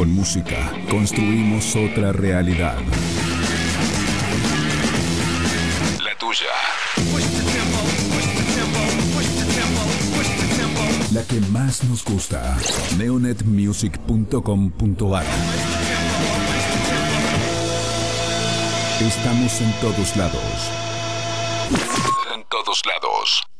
Con música construimos otra realidad. La tuya. La que más nos gusta. Neonetmusic.com.ar. Estamos en todos lados. En todos lados.